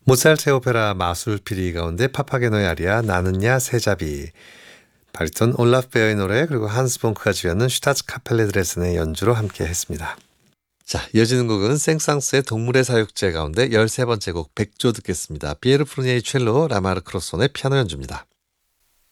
모차르트 오페라 마술피리 가운데 파파게노의 아리아 나는야 새잡이, 바리톤 올라프 베어의 노래, 그리고 한스 봉크가 지휘하는 슈타츠 카펠레 드레스덴의 연주로 함께 했습니다. 자, 이어지는 곡은 생상스의 동물의 사육제 가운데 13번째 곡 백조 듣겠습니다. 피에르 푸르니에의 첼로, 라마르 크로손의 피아노 연주입니다.